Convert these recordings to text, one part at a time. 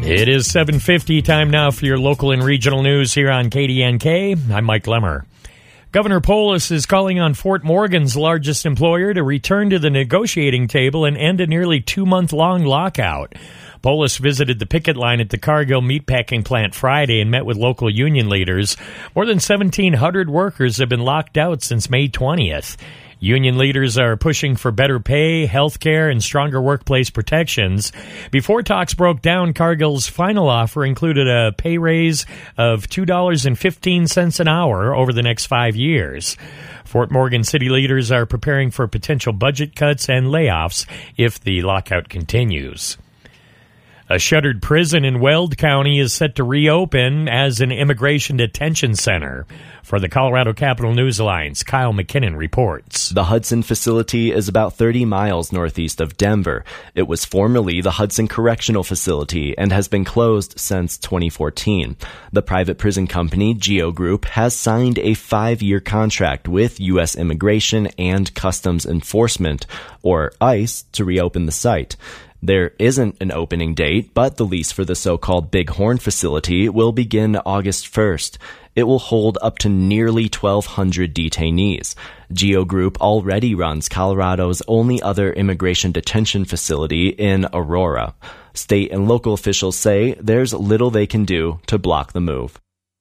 It is 7:50, time now for your local and regional news here on KDNK. I'm Mike Lemmer. Governor Polis is calling on Fort Morgan's largest employer to return to the negotiating table and end a nearly 2-month-long lockout. Polis visited the picket line at the Cargill meatpacking plant Friday and met with local union leaders. More than 1,700 workers have been locked out since May 20th. Union leaders are pushing for better pay, health care, and stronger workplace protections. Before talks broke down, Cargill's final offer included a pay raise of $2.15 an hour over the next 5 years. Fort Morgan city leaders are preparing for potential budget cuts and layoffs if the lockout continues. A shuttered prison in Weld County is set to reopen as an immigration detention center. For the Colorado Capital News Alliance, Kyle McKinnon reports. The Hudson facility is about 30 miles northeast of Denver. It was formerly the Hudson Correctional Facility and has been closed since 2014. The private prison company, Geo Group, has signed a 5-year contract with U.S. Immigration and Customs Enforcement, or ICE, to reopen the site. There isn't an opening date, but the lease for the so-called Big Horn facility will begin August 1st. It will hold up to nearly 1,200 detainees. Geo Group already runs Colorado's only other immigration detention facility in Aurora. State and local officials say there's little they can do to block the move.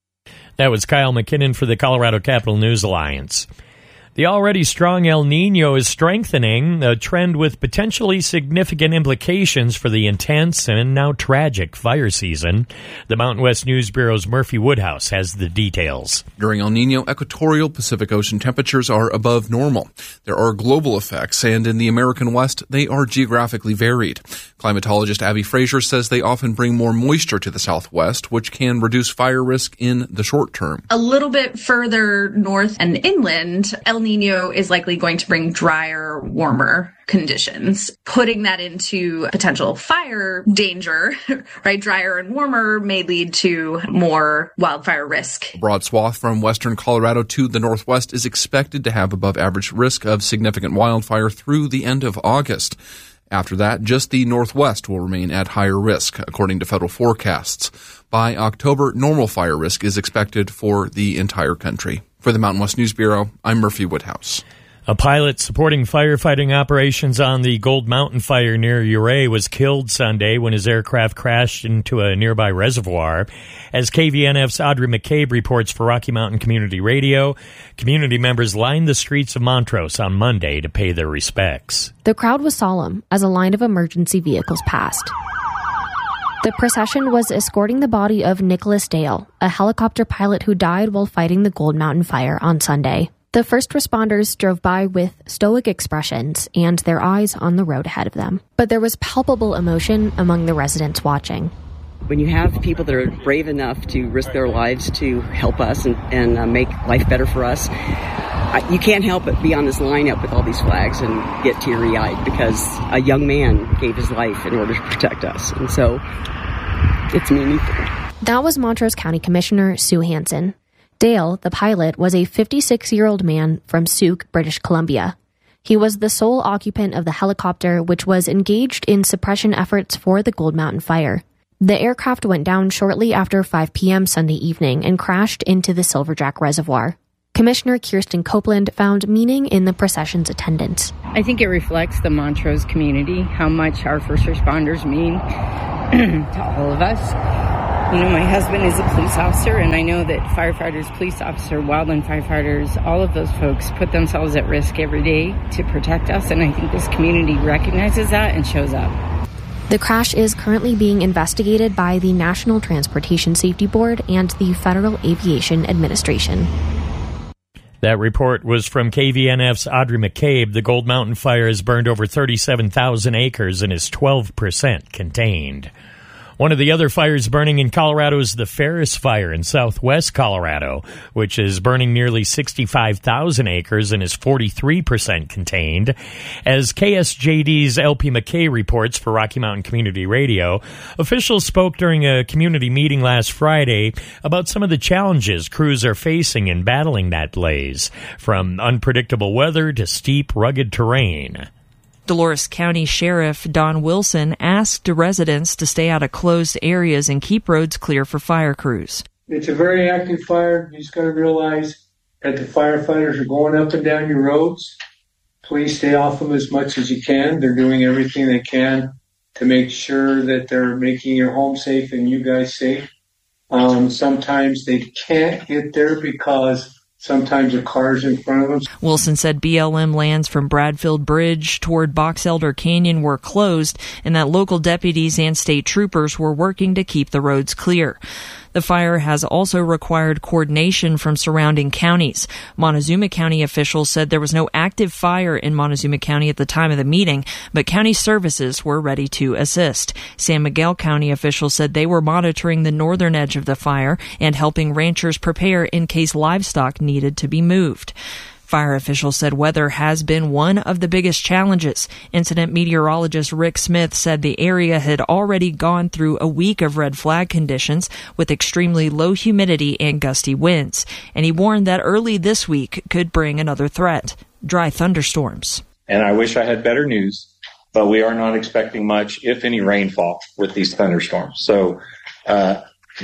That was Kyle McKinnon for the Colorado Capital News Alliance. The already strong El Niño is strengthening, a trend with potentially significant implications for the intense and now tragic fire season. The Mountain West News Bureau's Murphy Woodhouse has the details. During El Niño, equatorial Pacific Ocean temperatures are above normal. There are global effects, and in the American West, they are geographically varied. Climatologist Abby Fraser says they often bring more moisture to the Southwest, which can reduce fire risk in the short term. A little bit further north and inland, El Niño is likely going to bring drier, warmer conditions, putting that into potential fire danger, right? Drier and warmer may lead to more wildfire risk. A broad swath from western Colorado to the northwest is expected to have above average risk of significant wildfire through the end of August. After that, just the northwest will remain at higher risk, according to federal forecasts. By October, normal fire risk is expected for the entire country. For the Mountain West News Bureau, I'm Murphy Woodhouse. A pilot supporting firefighting operations on the Gold Mountain fire near Ouray was killed Sunday when his aircraft crashed into a nearby reservoir. As KVNF's Audrey McCabe reports for Rocky Mountain Community Radio, community members lined the streets of Montrose on Monday to pay their respects. The crowd was solemn as a line of emergency vehicles passed. The procession was escorting the body of Nicholas Dale, a helicopter pilot who died while fighting the Gold Mountain fire on Sunday. The first responders drove by with stoic expressions and their eyes on the road ahead of them. But there was palpable emotion among the residents watching. When you have people that are brave enough to risk their lives to help us and make life better for us, you can't help but be on this lineup with all these flags and get teary-eyed because a young man gave his life in order to protect us. And so it's meaningful. That was Montrose County Commissioner Sue Hansen. Dale, the pilot, was a 56-year-old man from Sauk, British Columbia. He was the sole occupant of the helicopter, which was engaged in suppression efforts for the Gold Mountain fire. The aircraft went down shortly after 5 p.m. Sunday evening and crashed into the Silverjack Reservoir. Commissioner Kirsten Copeland found meaning in the procession's attendance. I think it reflects the Montrose community, how much our first responders mean to all of us. You know, my husband is a police officer, and I know that firefighters, police officer, wildland firefighters, all of those folks put themselves at risk every day to protect us, and I think this community recognizes that and shows up. The crash is currently being investigated by the National Transportation Safety Board and the Federal Aviation Administration. That report was from KVNF's Audrey McCabe. The Gold Mountain fire has burned over 37,000 acres and is 12% contained. One of the other fires burning in Colorado is the Ferris Fire in southwest Colorado, which is burning nearly 65,000 acres and is 43% contained. As KSJD's LP McKay reports for Rocky Mountain Community Radio, officials spoke during a community meeting last Friday about some of the challenges crews are facing in battling that blaze, from unpredictable weather to steep, rugged terrain. Dolores County Sheriff Don Wilson asked residents to stay out of closed areas and keep roads clear for fire crews. It's a very active fire. You just got to realize that the firefighters are going up and down your roads. Please stay off them as much as you can. They're doing everything they can to make sure that they're making your home safe and you guys safe. Sometimes they can't get there because sometimes a car's in front of them. Wilson said BLM lands from Bradfield Bridge toward Box Elder Canyon were closed and that local deputies and state troopers were working to keep the roads clear. The fire has also required coordination from surrounding counties. Montezuma County officials said there was no active fire in Montezuma County at the time of the meeting, but county services were ready to assist. San Miguel County officials said they were monitoring the northern edge of the fire and helping ranchers prepare in case livestock needed to be moved. Fire officials said weather has been one of the biggest challenges. Incident meteorologist Rick Smith said the area had already gone through a week of red flag conditions with extremely low humidity and gusty winds, and he warned that early this week could bring another threat: dry thunderstorms. And I wish I had better news, but we are not expecting much, if any, rainfall with these thunderstorms. So there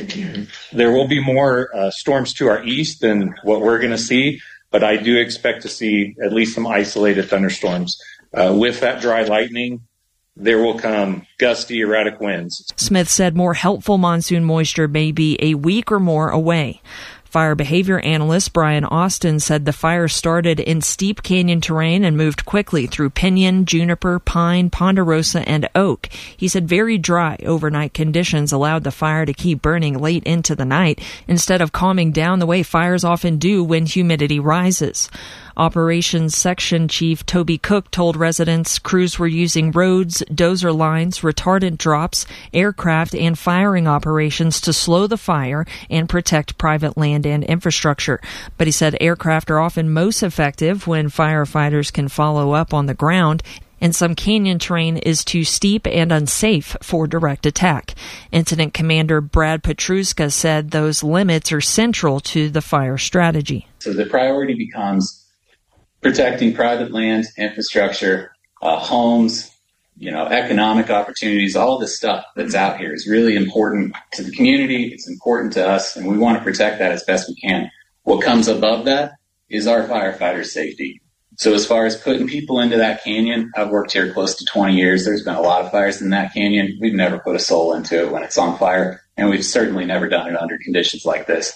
will be more storms to our east than what we're going to see. But I do expect to see at least some isolated thunderstorms. With that dry lightning, there will come gusty, erratic winds. Smith said more helpful monsoon moisture may be a week or more away. Fire behavior analyst Brian Austin said the fire started in steep canyon terrain and moved quickly through pinyon, juniper, pine, ponderosa, and oak. He said very dry overnight conditions allowed the fire to keep burning late into the night instead of calming down the way fires often do when humidity rises. Operations Section Chief Toby Cook told residents crews were using roads, dozer lines, retardant drops, aircraft, and firing operations to slow the fire and protect private land and infrastructure. But he said aircraft are often most effective when firefighters can follow up on the ground, and some canyon terrain is too steep and unsafe for direct attack. Incident Commander Brad Petruska said those limits are central to the fire strategy. So the priority becomes protecting private land, infrastructure, homes, economic opportunities. All this stuff that's out here is really important to the community. It's important to us, and we want to protect that as best we can. What comes above that is our firefighters' safety. So as far as putting people into that canyon, I've worked here close to 20 years. There's been a lot of fires in that canyon. We've never put a soul into it when it's on fire, and we've certainly never done it under conditions like this.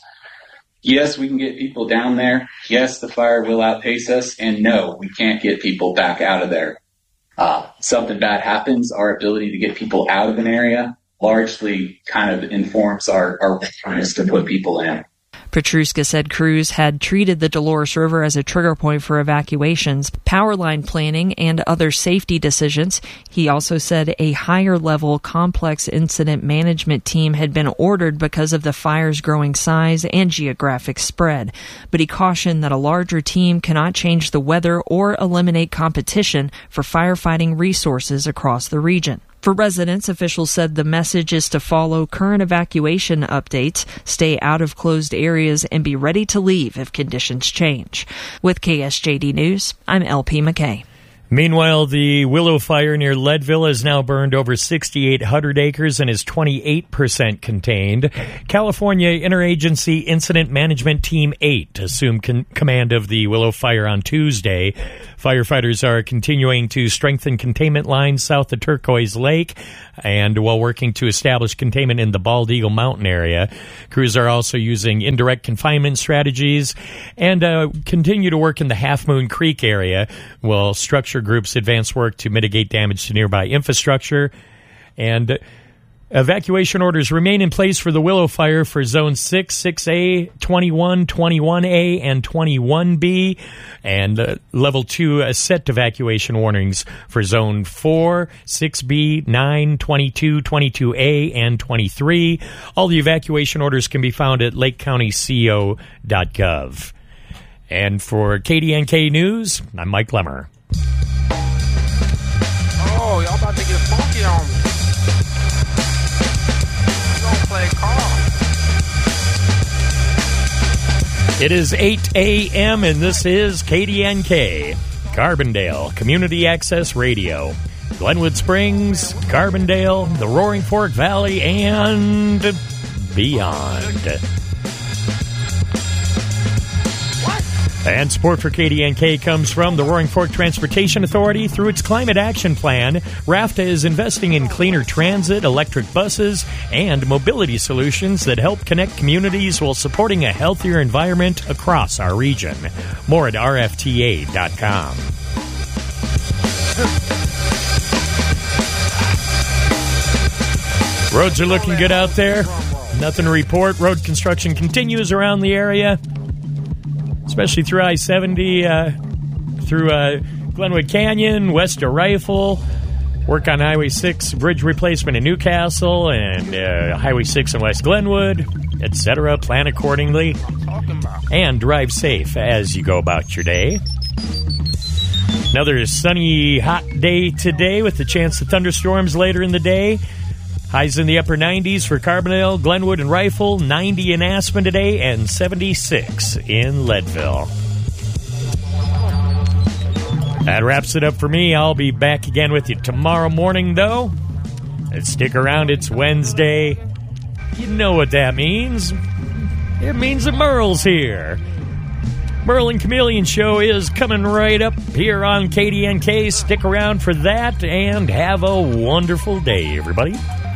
Yes, we can get people down there. Yes, the fire will outpace us. And no, we can't get people back out of there. Something bad happens, our ability to get people out of an area largely kind of informs our willingness to put people in. Petruska said crews had treated the Dolores River as a trigger point for evacuations, power line planning, and other safety decisions. He also said a higher-level complex incident management team had been ordered because of the fire's growing size and geographic spread. But he cautioned that a larger team cannot change the weather or eliminate competition for firefighting resources across the region. For residents, officials said the message is to follow current evacuation updates, stay out of closed areas, and be ready to leave if conditions change. With KSJD News, I'm LP McKay. Meanwhile, the Willow Fire near Leadville has now burned over 6,800 acres and is 28% contained. California Interagency Incident Management Team 8 assumed command of the Willow Fire on Tuesday. Firefighters are continuing to strengthen containment lines south of Turquoise Lake and while working to establish containment in the Bald Eagle Mountain area. Crews are also using indirect confinement strategies and continue to work in the Half Moon Creek area while structure groups advance work to mitigate damage to nearby infrastructure. And evacuation orders remain in place for the Willow Fire for Zone 6, 6A, 21, 21A, and 21B, and Level 2 set evacuation warnings for Zone 4, 6B, 9, 22, 22A, and 23. All the evacuation orders can be found at lakecountyco.gov. And for KDNK News, I'm Mike Lemmer. Oh, y'all about to get funky on me. You don't play Carl. It is 8 a.m. and this is KDNK. Carbondale Community Access Radio, Glenwood Springs, Carbondale, the Roaring Fork Valley, and beyond. And support for KDNK comes from the Roaring Fork Transportation Authority. Through its Climate Action Plan, RAFTA is investing in cleaner transit, electric buses, and mobility solutions that help connect communities while supporting a healthier environment across our region. More at rfta.com. Roads are looking good out there. Nothing to report. Road construction continues around the area, especially through I-70, through Glenwood Canyon, west of Rifle, work on Highway 6 bridge replacement in Newcastle, and Highway 6 in West Glenwood, etc. Plan accordingly, and drive safe as you go about your day. Another sunny, hot day today with the chance of thunderstorms later in the day. Highs in the upper 90s for Carbondale, Glenwood, and Rifle, 90 in Aspen today, and 76 in Leadville. That wraps it up for me. I'll be back again with you tomorrow morning, though. And stick around, it's Wednesday. You know what that means. It means that Merle's here. Merle and Chameleon Show is coming right up here on KDNK. Stick around for that, and have a wonderful day, everybody.